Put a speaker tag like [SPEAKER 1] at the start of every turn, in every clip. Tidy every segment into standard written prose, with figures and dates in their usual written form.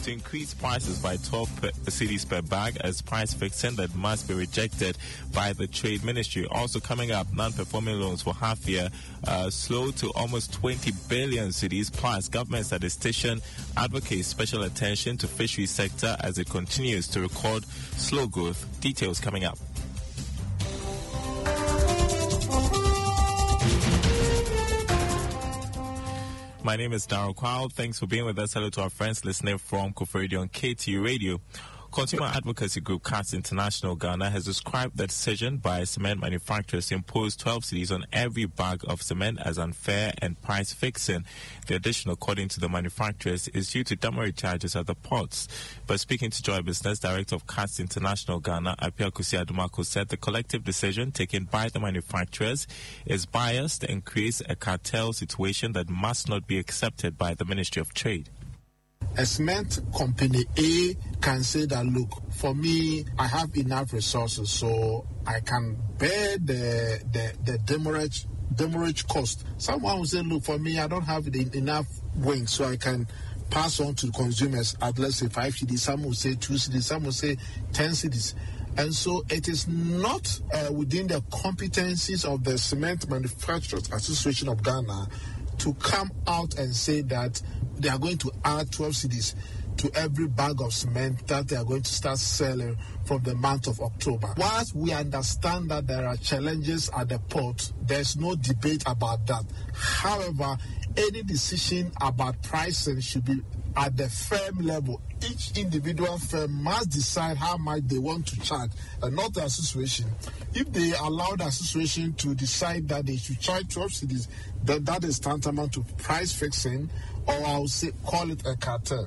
[SPEAKER 1] to increase prices by 12 cedis per bag as price fixing that must be rejected by the Trade Ministry. Also coming up, non-performing loans for half year slowed to almost 20 billion cedis. Plus, government statistician advocates special attention to fishery sector as it continues to record slow growth. Details coming up. My name is Darryl Kwao. Thanks for being with us. Hello to our friends listening from Kofor Radio on KTU Radio. Consumer advocacy group CATS International Ghana has described the decision by cement manufacturers to impose 12 cedis on every bag of cement as unfair and price fixing. The addition, according to the manufacturers, is due to demurrage charges at the ports. But speaking to Joy Business, Director of CATS International Ghana, Apia Kusi-Adumako, said the collective decision taken by the manufacturers is biased and creates a cartel situation that must not be accepted by the Ministry of Trade.
[SPEAKER 2] A cement company A can say that, look, for me, I have enough resources, so I can bear the demurrage cost. Someone will say, look, for me, I don't have enough wings, so I can pass on to consumers at, let's say, 5 cedis. Some will say 2 cedis, some will say 10 cedis. And so it is not within the competencies of the Cement Manufacturers Association of Ghana to come out and say that they are going to add 12 cedis to every bag of cement that they are going to start selling from the month of October. Whilst we understand that there are challenges at the port, there's no debate about that. However, any decision about pricing should be at the firm level. Each individual firm must decide how much they want to charge, and not the association. If they allow the association to decide that they should charge 12 cedis, then that is tantamount to price fixing, or I would say call it a cartel.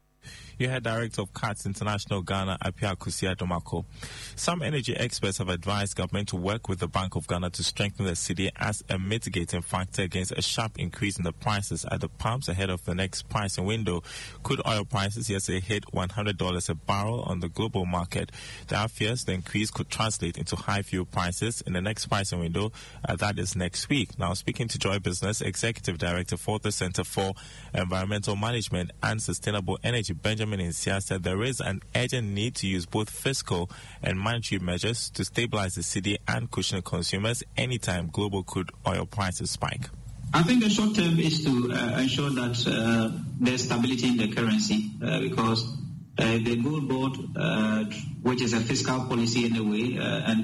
[SPEAKER 1] You heard Director of CATS International Ghana, Apia Kusi-Adumako. Some energy experts have advised government to work with the Bank of Ghana to strengthen the cedi as a mitigating factor against a sharp increase in the prices at the pumps ahead of the next pricing window. Crude oil prices yesterday hit $100 a barrel on the global market. There are fears the increase could translate into high fuel prices in the next pricing window, that is next week. Now, speaking to Joy Business, Executive Director for the Center for Environmental Management and Sustainable Energy, Benjamin Insia, said there is an urgent need to use both fiscal and monetary measures to stabilize the cedi and cushion consumers anytime global crude oil prices spike.
[SPEAKER 3] I think the short term is to ensure that there's stability in the currency because the gold board, which is a fiscal policy in a way, and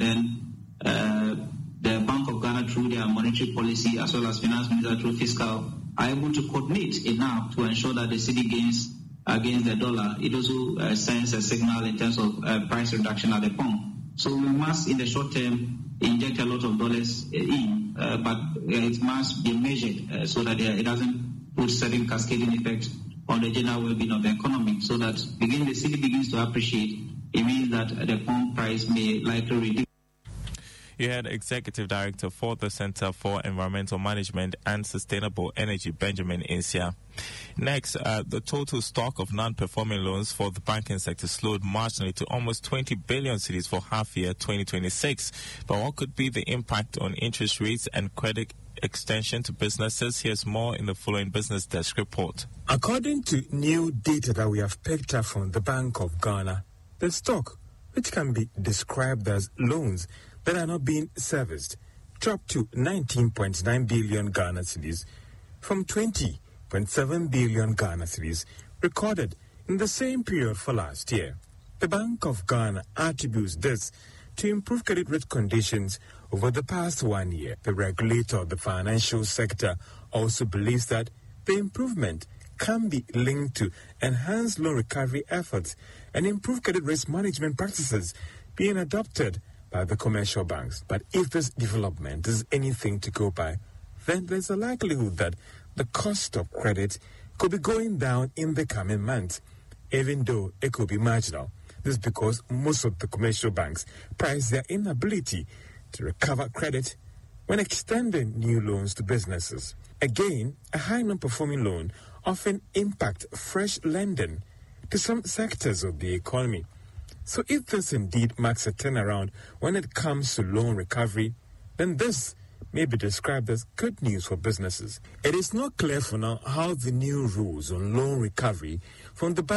[SPEAKER 3] then the Bank of Ghana through their monetary policy as well as finance minister through fiscal are able to coordinate enough to ensure that the cedi gains against the dollar. It also sends a signal in terms of price reduction at the pump. So we must, in the short term, inject a lot of dollars in, but it must be measured so that it doesn't put certain cascading effects on the general well-being of the economy. So that the cedi begins to appreciate, it means that the pump price may likely reduce.
[SPEAKER 1] You had Executive Director for the Center for Environmental Management and Sustainable Energy, Benjamin Insia. Next, the total stock of non-performing loans for the banking sector slowed marginally to almost 20 billion cedis for half year 2026. But what could be the impact on interest rates and credit extension to businesses? Here's more in the following Business Desk report.
[SPEAKER 4] According to new data that we have picked up from the Bank of Ghana, the stock, which can be described as loans that are not being serviced, dropped to 19.9 billion Ghana cedis from 20.7 billion Ghana cedis recorded in the same period for last year. The Bank of Ghana attributes this to improved credit risk conditions over the past 1 year. The regulator of the financial sector also believes that the improvement can be linked to enhanced loan recovery efforts and improved credit risk management practices being adopted by the commercial banks. But if this development is anything to go by, then there's a likelihood that the cost of credit could be going down in the coming months, even though it could be marginal. This is because most of the commercial banks price their inability to recover credit when extending new loans to businesses. Again, a high non-performing loan often impacts fresh lending to some sectors of the economy. So if this indeed marks a turnaround when it comes to loan recovery, then this may be described as good news for businesses. It is not clear for now how the new rules on loan recovery from the